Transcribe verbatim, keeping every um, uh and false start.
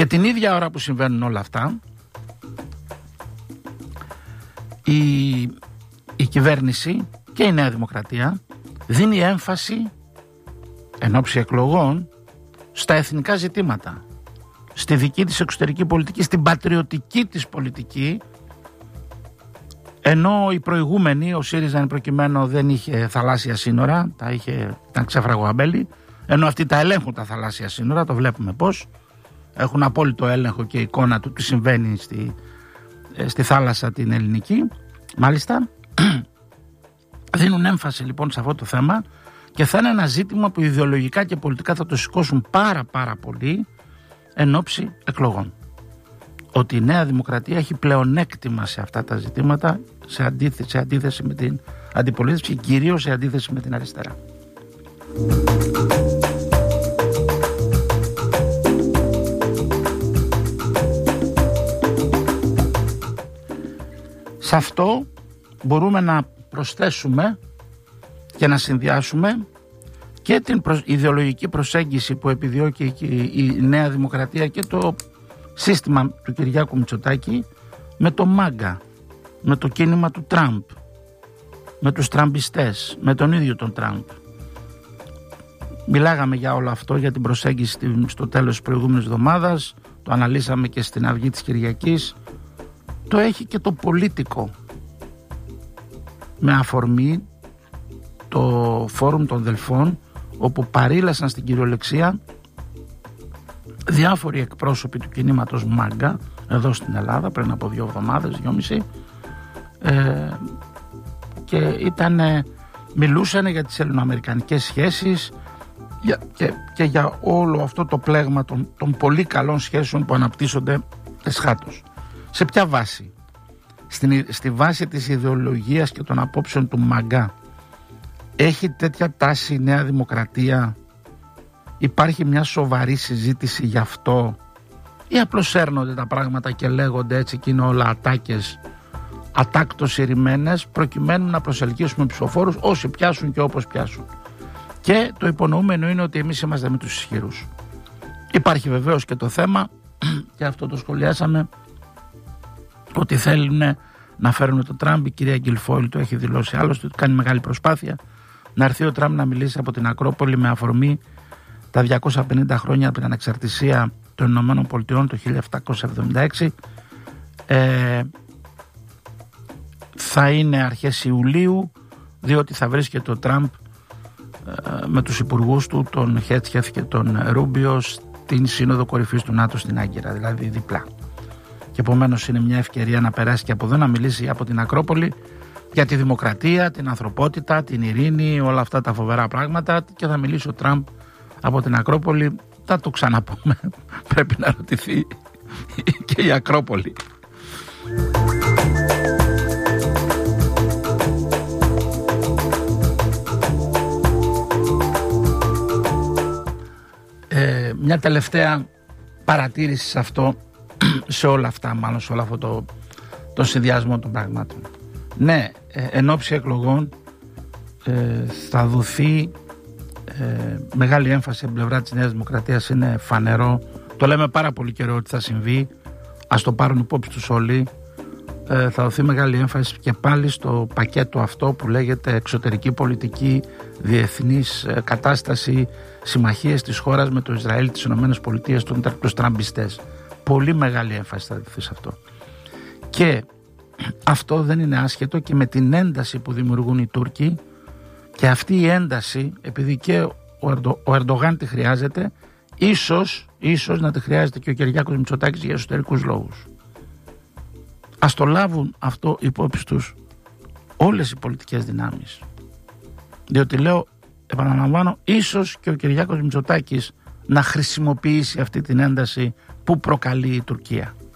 την ίδια ώρα που συμβαίνουν όλα αυτά, η, η κυβέρνηση και η Νέα Δημοκρατία δίνει έμφαση εν ώψη εκλογών στα εθνικά ζητήματα, στη δική της εξωτερική πολιτική, στην πατριωτική της πολιτική, ενώ η προηγούμενη, ο ΣΥΡΙΖΑ εν προκειμένου, δεν είχε θαλάσσια σύνορα, τα είχε, ήταν ξέφραγο αμπέλι, ενώ αυτοί τα ελέγχουν τα θαλάσσια σύνορα, το βλέπουμε πώς, έχουν απόλυτο έλεγχο και εικόνα του τι συμβαίνει στη, στη θάλασσα την ελληνική, μάλιστα. Δίνουν έμφαση λοιπόν σε αυτό το θέμα και θα είναι ένα ζήτημα που ιδεολογικά και πολιτικά θα το σηκώσουν πάρα πάρα πολύ εν ώψη εκλογών. Ότι η Νέα Δημοκρατία έχει πλεονέκτημα σε αυτά τα ζητήματα, σε αντίθεση, σε αντίθεση με την αντιπολίτευση και κυρίως σε αντίθεση με την αριστερά. Σε αυτό μπορούμε να προσθέσουμε και να συνδυάσουμε και την ιδεολογική προσέγγιση που επιδιώκει η Νέα Δημοκρατία και το σύστημα του Κυριάκου Μητσοτάκη με το ΜΑΓΚΑ, με το κίνημα του Τραμπ, με τους τραμπιστές, με τον ίδιο τον Τραμπ. Μιλάγαμε για όλο αυτό, για την προσέγγιση στο τέλος της προηγούμενης εβδομάδας, το αναλύσαμε και στην Αυγή της Κυριακής. Το έχει και το πολίτικο, με αφορμή το Φόρουμ των Δελφών, όπου παρήλασαν στην κυριολεξία διάφοροι εκπρόσωποι του κινήματος ΜΑΓΚΑ εδώ στην Ελλάδα πριν από δύο εβδομάδες, δυόμιση, ε, και ήτανε, μιλούσαν για τις ελληνοαμερικανικές σχέσεις για, και, και για όλο αυτό το πλέγμα των, των πολύ καλών σχέσεων που αναπτύσσονται εσχάτως. Σε ποια βάση? Στην, στη βάση της ιδεολογίας και των απόψεων του ΜΑΓΚΑ. Έχει τέτοια τάση η Νέα Δημοκρατία? Υπάρχει μια σοβαρή συζήτηση γι' αυτό, ή απλώς έρνονται τα πράγματα και λέγονται έτσι και είναι όλα ατάκες, ατάκτως ηρημένες, προκειμένου να προσελκύσουμε ψηφοφόρους όσοι πιάσουν και όπως πιάσουν? Και το υπονοούμενο είναι ότι εμείς είμαστε με τους ισχυρούς. Υπάρχει βεβαίως και το θέμα, και αυτό το σχολιάσαμε, ότι θέλουν να φέρουν το Τραμπ. Η κυρία Γκιλφόιλ το έχει δηλώσει άλλωστε, ότι κάνει μεγάλη προσπάθεια να έρθει ο Τραμπ να μιλήσει από την Ακρόπολη με αφορμή τα διακόσια πενήντα χρόνια από την ανεξαρτησία των Ηνωμένων Πολιτειών το χίλια επτακόσια εβδομήντα έξι. Ε, θα είναι αρχές Ιουλίου, διότι θα βρίσκεται ο Τραμπ ε, με τους υπουργούς του, τον Χέτσχεφ και τον Ρούμπιο, στην Σύνοδο Κορυφής του ΝΑΤΟ στην Άγκυρα, δηλαδή διπλά. Και επομένως είναι μια ευκαιρία να περάσει και από εδώ, να μιλήσει από την Ακρόπολη για τη δημοκρατία, την ανθρωπότητα, την ειρήνη, όλα αυτά τα φοβερά πράγματα, και θα μιλήσει ο Τραμπ από την Ακρόπολη. Θα το ξαναπούμε, πρέπει να ρωτηθεί και η Ακρόπολη. Ε, μια τελευταία παρατήρηση σε αυτό, σε όλα αυτά, μάλλον σε όλο αυτό το, το συνδυασμό των πραγμάτων. Ναι, ε, εν ώψη εκλογών ε, θα δοθεί ε, μεγάλη έμφαση από την πλευρά της Νέας Δημοκρατίας, είναι φανερό. Το λέμε πάρα πολύ καιρό ότι θα συμβεί, ας το πάρουν υπόψη τους όλοι. Ε, θα δοθεί μεγάλη έμφαση και πάλι στο πακέτο αυτό που λέγεται εξωτερική πολιτική, διεθνής ε, κατάσταση, συμμαχίες της χώρας με το Ισραήλ, τις Ηνωμένες Πολιτείες, τους τραμπιστές. Πολύ μεγάλη έμφαση θα δοθεί σε αυτό. Και αυτό δεν είναι άσχετο και με την ένταση που δημιουργούν οι Τούρκοι, και αυτή η ένταση, επειδή και ο, Ερντο, ο Ερντογάν τη χρειάζεται, ίσως, ίσως να τη χρειάζεται και ο Κυριάκος Μητσοτάκης για εσωτερικούς λόγους. Ας το λάβουν αυτό υπόψη τους όλες οι πολιτικές δυνάμεις. Διότι λέω, επαναλαμβάνω, ίσως και ο Κυριάκος Μητσοτάκης να χρησιμοποιήσει αυτή την ένταση που προκαλεί η Τουρκία.